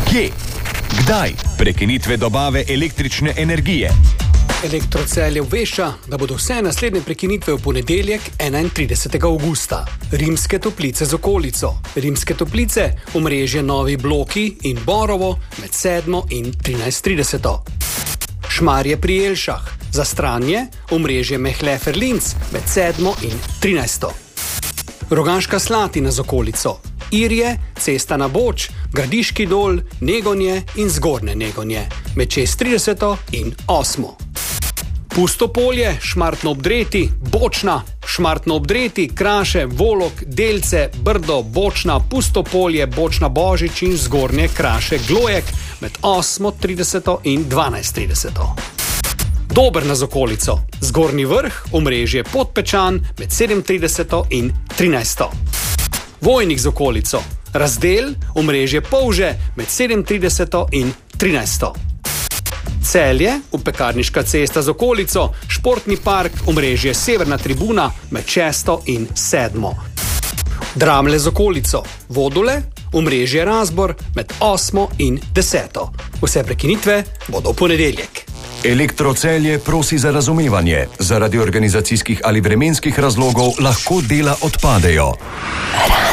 Kje? Kdaj? Prekinitve dobave električne energije. Elektrocelje obvešča, da bodo vse naslednje prekinitve v ponedeljek 31. avgusta. Rimske Toplice z okolico. Rimske Toplice, omrežje Novi Bloki in Borovo med 7 in 13:30. Šmarje pri Jelšah. Za Stranje, omrežje Mehlefer-Linz med 7 in 13. Rogaška Slatina z okolico. Irje, Cesta na Boč, Gradiški Dol, Negonje in Zgornje Negonje med 6:30 in 8. Pustopolje, Šmartno ob Dreti, Bočna, Šmartno ob Dreti, Kraše, Volok, Delce, Brdo, Bočna, Pustopolje, Bočna Božič in Zgornje Kraše Glojek med 8:30 in 12:30. Dobrna z okolico. Zgornji Vrh, omrežje Podpečan med 7:30 in 13. Vojnik z okolico. Razdel, omrežje Polže med 7:30 in 13. Celje, Pekarniška cesta z okolico, Športni park, omrežje Severna tribuna med 6 in 7. Dramlje z okolico. Vodole, omrežje Razbor med 8 in 10. Vse prekinitve bodo v ponedeljek. Elektrocelje prosi za razumevanje. Zaradi organizacijskih ali vremenskih razlogov lahko dela odpadejo.